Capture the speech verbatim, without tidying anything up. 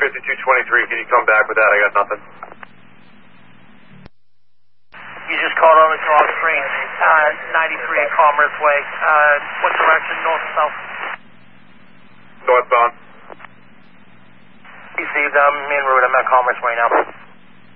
fifty-two twenty-three, can you come back with that? I got nothing. You just called on the call screen, uh, ninety-three at Commerce Way. Uh, what direction, north or south? Northbound. Received, I'm en route, I'm at Commerce Way now.